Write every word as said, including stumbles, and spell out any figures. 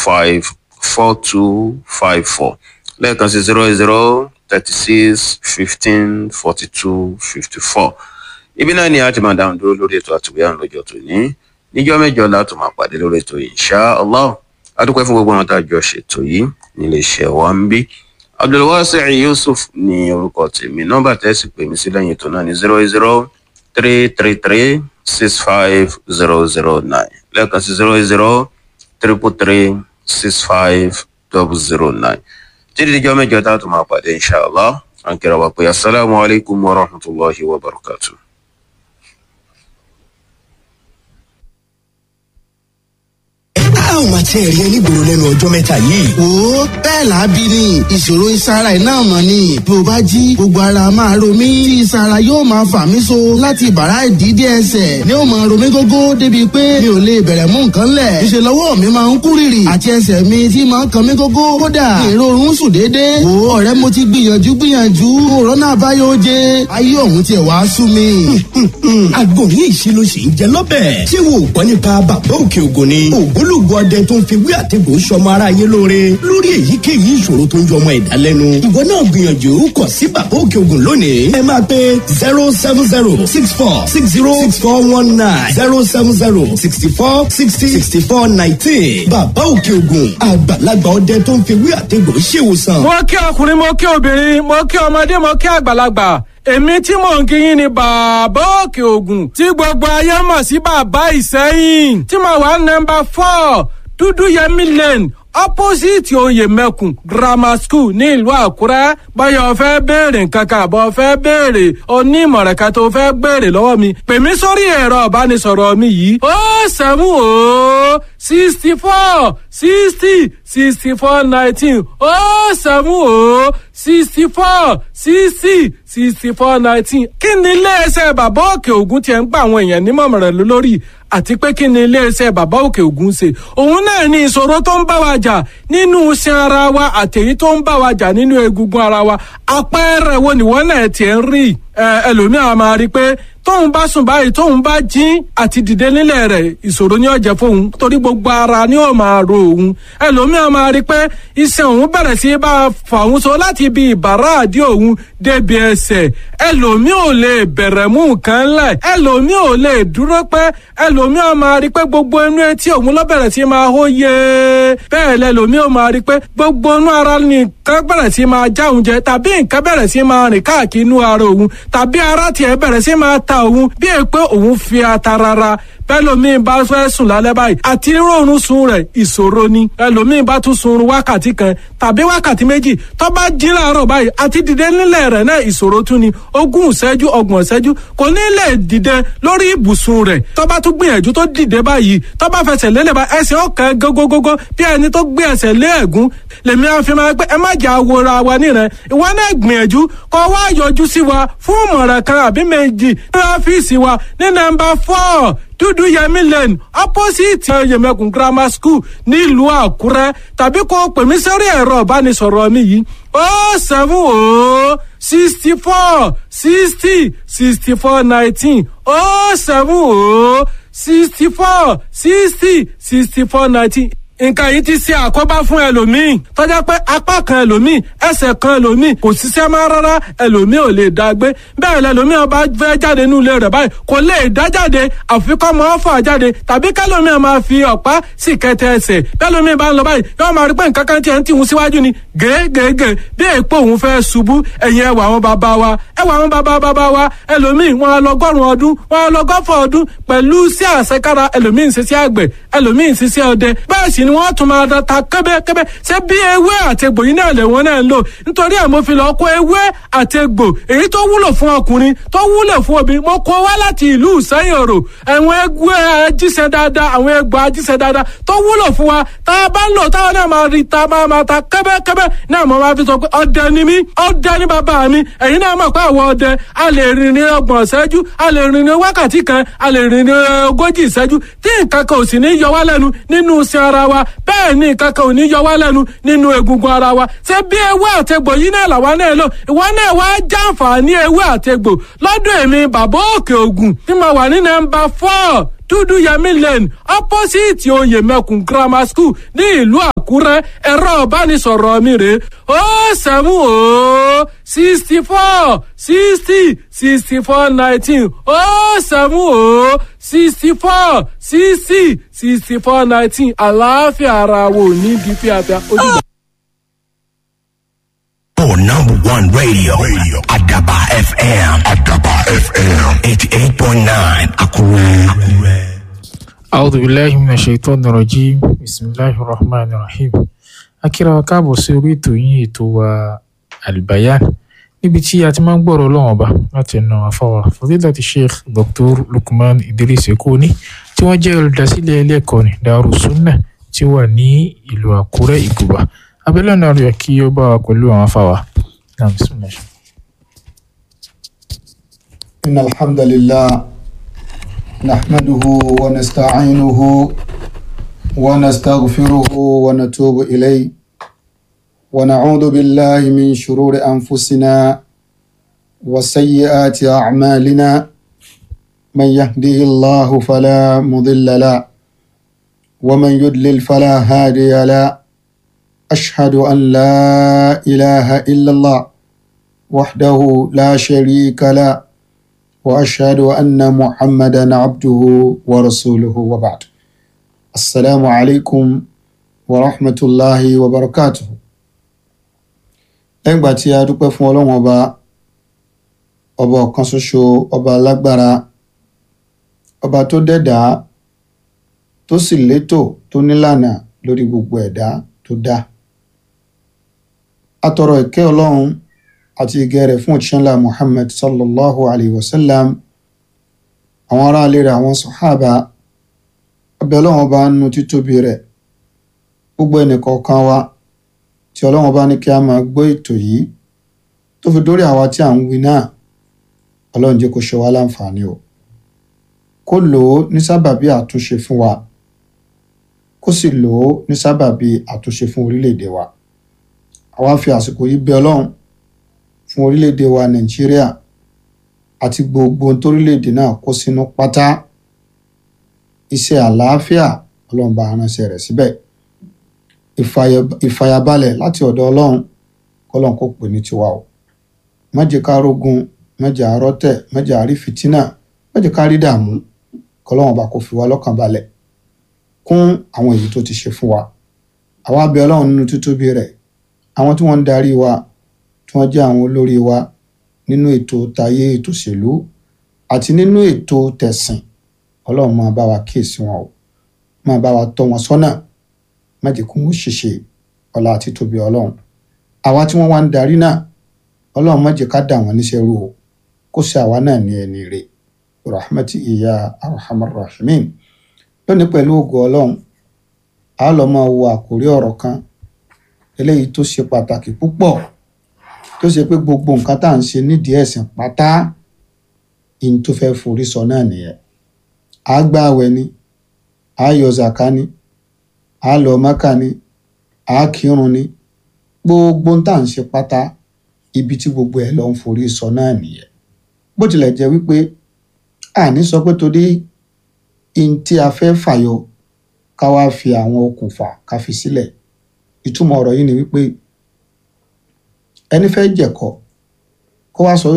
five four two five four lẹ́ẹ̀kan sí zero zero thirty six fifteen forty two fifty four. Ibi náà ni a ti máa dáhùn dúró lórí ètò àtìwéyàn lọ́jọ́ tòní. Níjọ́ mẹ́jọ láti máa pàdé lórí ètò yìí insha Allah. A dúpẹ́ fún gbogbo àwọn tá a jọ ṣètò yìí nílé iṣẹ́ wa ń bí. Abdulwasi Yusuf ni orúkọ tèmi. Nọ́mbà tẹ́sí pè mí sí lẹ́yìn ètò náà ní zero zero three three three six five zero zero nine lẹ́ẹ̀kan sí zero zero triple three six five double zero nine. Títí díjọ́ mẹ́jọ tá a tún máa pàdé insha Allah. À ń kíra wa pé assalamu alaikum wa rahmatullahi wa barakatuh. Àwọn máa tẹ́ ẹ̀rí ẹni gbòòrò lẹ́nu ọjọ́ mẹ́ta yìí. Wo bẹ́ẹ̀ lábí ni ìṣòro ìsara iná mọ̀ ni bí o bá jí gbogbo ara máa ro mí tí ìsara yóò máa fà mí so láti bàrá ìdídé ẹsẹ̀ ni ó máa ro mí gógó débi pé mi ò lè bẹ̀rẹ̀ mú nǹkan lẹ̀. Ìṣe lọ́wọ́ mi máa ń kú rìrì àti ẹsẹ̀ mi tí máa ń kan mí gógó kódà ìrorun sùn déédéé. Wo ọ̀rẹ́ mo ti gbìyànjú gbìyànjú òrónà àbáyọ jẹ ayé ọ̀hún tiẹ̀ wá sú mi. Àgbo ní ìṣirò sì ń jẹ lọ́bẹ̀. Ṣé wo gbọ́ nípa bàbá òkè ògùn ni? Ògbólógbò ọdẹ tó ń fi wí àtẹ̀gùn sọmọ aráyé lóore lórí èyíkéyìí ìṣòro tó ń jọmọ ẹ̀dá lẹ́nu. Ìwọ náà gbìyànjú kàn sí bàbá òkè ògùn lónìí. Ẹ máa pe zero seven zero six four six zero six four one nine zero seven zero sixty four sixty sixty four nineteen. Bàbá òkè ògùn àgbàlagbà ọdẹ tó ń fi wí àtẹ̀gùn ṣèwòsàn. Mo kí ọkùnrin, mo kí obìnrin, mo kí ọmọdé, mo kí àgbàlagbà. Èmi tí mò ń kíyìn ni bàbá òkè ògùn tí gbogbo ayé mọ̀ sí bàbá Ìsẹ́yìn tí mo wà nọ́mbà four Dúdú Yẹmí Lane opposite Oyè Mẹ́kùn Grammar School ní ìlú Àkúrẹ́. Báyọ̀ fẹ́ béèrè nǹkan kan àbọ̀ fẹ́ béèrè onímọ̀ràn kan tó fẹ́ béèrè lọ́wọ́ mi. Pè mí sórí ẹ̀rọ ìbánisọ̀rọ̀ mi yìí ó seven ó sixty four sixty sixty four nineteen ó seven ó sixty four sixty sixty four nineteen. Kí ni iléeṣẹ́ bàbá òkè ògùn tiẹ̀ ń gba àwọn èèyàn nímọ̀ràn lórí àti pé kí ni iléeṣẹ́ bàbá òkè ògùn ṣe? Òun náà ni ìṣòro tó ń bá wa jà nínú iṣan ara wa àtèyí tó ń bá wa jà nínú egungun ara wa. Àpẹẹrẹ wo ni wọ́n náà tiẹ̀ ń rí? Ẹlòmíràn máa rí pé tóun bá sùn báyìí tóun bá jí àti dìde nílẹ̀ rẹ̀ ìṣòro ni ó jẹ́ fóun torí gbogbo ara ni ó máa ro òun. Ẹlòmíràn máa rí pé iṣan òun bẹ̀rẹ̀ sí bá fà òun so láti ibi ìbàrá àdí òun débi ẹsẹ̀. Ẹlòmíràn ò lè bẹ̀rẹ̀ mú nǹkan lẹ̀. Ẹlòmíràn ò lè dúró pẹ́. Ẹlòmíràn máa rí pé gbogbo inú etí òun ló bẹ̀rẹ̀ sí máa hó yé. Bẹ́ẹ̀ lẹ́lòmíràn máa rí pé gbogbo inú ara nìkan bẹ̀rẹ̀ sí máa já òun jẹ tàbí nǹkan bẹ̀rẹ̀ sí máa rìn káàkiri inú ara òun tàbí ara tiẹ̀ bẹ̀rẹ̀ sí máa ta òun bí è pé òun fi ata rárá. Bẹ́lòmíì bá fẹ́ sùn lálẹ́ báyìí àti rọrùn sùn rẹ̀ ìṣòro ni. Ẹlòmíì bá tún sunrun wákàtí kan tàbí wákàtí méjì tó bá jí láàárọ̀ báyìí àti dìde nílẹ̀ rẹ̀ náà ìṣòro tún ni. Ogún ìṣẹ́jú ọgbọ̀n ìṣẹ́jú kò ní lè dìde lórí ibùsùn rẹ̀. Tó bá tún gbìyànjú tó dìde báyìí tó bá fẹsẹ̀ lélẹ̀ bá ẹsẹ̀ ọ̀kan gógógógó bí ẹni tó gbé ẹsẹ̀ lé ẹ̀gún. Lèmi á fi máa pé ẹ má jà wòra wa níran. Ìwọ náà gbìyànjú kó wá yọjú sí wa fún ìmọ̀ràn kan àbí méjì ní ọ́fíìsì wa ní nọ́mbà four Dúdú Yẹmí Lane opposite Oyè Mẹ́kùn Grammar School nílùú Àkúrẹ́ tàbí kó pè mí sórí ẹ̀rọ ìbánisọ̀rọ̀ mi yìí ó seven ó sixty four sixty sixty four nineteen ó seven ó sixty four sixty sixty four nineteen. Nǹkan yìí ti ṣe àkóbá fún ẹlòmíì tọ́já pé apá kan ẹlòmíì ẹsẹ̀ kan ẹlòmíì kò ṣiṣẹ́ máa rárá ẹlòmíì ò lè dá gbé bẹ́ẹ̀ lẹlòmíì ọba fẹ́ jáde nínú ilé rẹ̀ báyìí kò lè dá jáde àfikọ́ mọ́ fà jáde tàbí kẹlòmíì máa fi ọ̀pá sì kẹtẹ ẹsẹ̀ bẹ́ẹ̀lòmíì bá ń lọ báyìí yóò máa rí pé nǹkan kan tiẹ̀ ń tìhun síwájú ni gègègè bí èèpo òun fẹ́ ṣubú ẹ̀yìn ẹwà àwọn bàbá wa ẹwà àwọn bàbá bàbá wa ẹlòmíì wọn lọgọ́rùn ọdún wọn lọgọ́fọ̀ ọdún pẹ̀lú sí àṣekára ẹlòmíì ń ṣiṣẹ́ àgbẹ̀ ẹlòmíì ń ṣiṣẹ́ ọdẹ bẹ́ẹ̀ sì ni wọ́n tún máa ta kẹ́bẹ́kẹ́bẹ́ ṣé bí ewé àtegbò yìí náà lè wọ́n náà ń lò nítorí ẹ̀ mo fi lọ kó ewé àtegbò èyí tó wúlò fún ọkùnrin tó wúlò fún obìnrin mo kó wá láti ìlú Ìsẹ́yìn Òrò àwọn ewé ajíṣẹ́ dáadáa àwọn egbò ajíṣẹ́ dáadáa tó wúlò fún wa tá a bá ń lò táwọn náà máa rí ta máa máa ta kẹ́bẹ́kẹ́bẹ́ náà mo máa fi sọ pé ọdẹ ni mí ọdẹ ni bàbá mi ẹ̀yin náà mọ̀ pé àwọn ọdẹ a lè rìn ní ọgbọ̀n ìṣẹ́jú a lè rìn ní wákàtí kan a lè rìn ní ogójì ìṣẹ́jú tí nǹkan kan ò sì ní yọ wá lẹ́nu nínú iṣan ara wa bẹ́ẹ̀ ni nǹkan kan ò ní yọ wá lẹ́nu nínú egungun ara wa ṣé bí ewé àtegbò yìí náà làwa náà lò ìwọ náà wá jàǹfààní ewé àtegbò lọ́dọ̀ èmi bàbá òkè ògùn tí mo wà ní nọ́mbà four Dúdú Yẹmí Lane opposite Oyè Mẹ́kùn Grammar School ní ìlú àkúrẹ́ ẹ̀rọ ìbánisọ̀rọ̀ mi rè ó seven ó sixty four sixty sixty four nineteen ó seven ó sixty four sixty sixty four nineteen àlàáfíà ara wo ní di fíafíà ó dìgbà. For number one radio, radio. Adaba F M. Adaba F M. eighty-eight point nine. Akure. Akure. أعوذ بالله من الشيطان الرجيم بسم الله الرحمن الرحيم akira wa káàbọ̀ sí orí ètò yín ètò wa Al-Bayan níbi tí a ti máa ń gbọ́rọ̀ Ọlọ́run Ọba láti ẹnu àfáwà Fadilati Sheikh Doctor Lukman Idris Ekoni tí wọ́n jẹ́ olùdásílẹ̀ ilé ẹ̀kọ́ ní Darus Sunnah tí ó wà ní ìlú Àkúrẹ́ Ìgùbà abẹ́lẹ́ náà rẹ̀ kí ó bá wa pẹ̀lú àwọn àfáwà náà bismillah. إن الحمد لله نحمده ونستعينه ونستغفره ونتوب إليه ونعوذ بالله من شرور أنفسنا وسيئات أعمالنا من يهده الله فلا مضل له ومن يضلل فلا هادي له أشهد أن لا إله إلا الله وحده لا شريك له وأشهد أن محمدا عبده ورسوله وبعد السلام عليكم ورحمة الله وبركاته. lẹ́yìn ìgbà tí a dúpẹ́ fún Ọlọ́run ọba ọba ọ̀kan ṣoṣo ọba alágbára ọba tó dẹ̀dá tó sì létò tó nílànà lórí gbogbo ẹ̀dá tó dá. A tọrọ ìkẹ́ Ọlọ́run àti ìgẹ́ rẹ̀ fún òjíṣẹ́ ńlá Muhammad sallallahu alayhi wa sallam àwọn ará ilé rẹ̀ àwọn sàhábà abẹ́ Ọlọ́run ọba nínú títóbi rẹ̀ gbogbo ẹnìkọ̀ọ̀kan wa tí Ọlọ́run ọba ní kí a máa gbọ́ ètò yìí tó fi dórí àwa tí à ń wí náà Ọlọ́run jẹ́ kó ṣe wá láǹfààní o kó lò ó ní sábàbí àtúnṣe fún wa kó sì lò ó ní sábàbí àtúnṣe fún orílẹ̀-èdè wa. Àwa fi àsìkò yìí bẹ̀ Ọlọ́run fún orílẹ̀-èdè wa Nàìjíríà àti gbogbo ohun torílẹ̀-èdè náà kó sínú pátá iṣẹ́ àlàáfíà Ọlọ́run bá ránṣẹ́ rẹ̀ síbẹ̀ ìfàyàbalẹ̀ láti ọ̀dọ̀ Ọlọ́run kọ́lọ́run kó pè ní tiwa o. Má jẹ́ ká rógun má jẹ́ á rọ́tẹ̀ má jẹ́ á rí fìtínà má jẹ́ ká rí dààmú kọ́lọ́run bá kó fi wá lọ́kàn balẹ̀ kún àwọn èyí tó ti ṣe fún wa. Àwa bẹ̀ Ọlọ́run nínú títóbi rẹ̀ àwọn tí wọ́n ń darí wa tí wọ́n jẹ́ àwọn olórí wa nínú ètò tayé ètò òṣèlú àti nínú ètò tẹ̀sìn Ọlọ́run máa bá wa kíyèsí wọn o máa bá wa tọ́ wọn sọ́nà má jẹ́ kó wọ́n ṣiṣẹ́ ọlá àti tóbi Ọlọ́run. Àwa tí wọ́n wá ń darí náà Ọlọ́run má jẹ́ ká dà wọ́n níṣẹ́ rú o kó ṣe àwa náà ní ẹni rẹ̀ rahmati iya arhamar rahimin. Lónìí pẹ̀lú ògo Ọlọ́run a lọ máa wo àkórí ọ̀rọ̀ kan eléyìí tó ṣe pàtàkì púpọ̀ tó ṣe pé gbogbo nǹkan tá à ń ṣe nídìí ẹ̀sìn pátá in tó fẹ́ forí sọ náà nìyẹn. A gba àwẹ̀ ni a yọ zaka ni a lọ Mákà ni a kírun ni gbogbo tá à ń ṣe pátá ibi tí gbogbo ẹ̀ lọ ń forí sọ náà nìyẹn. Bó tilẹ̀ jẹ́ wípé a ní sọ pé torí in tí a fẹ́ fàyọ ká wá fi àwọn okùnfà ká fi sílẹ̀. Ìtumọ̀ ọ̀rọ̀ yìí ni wípé ẹni fẹ́ jẹ̀kọ kó wá sọ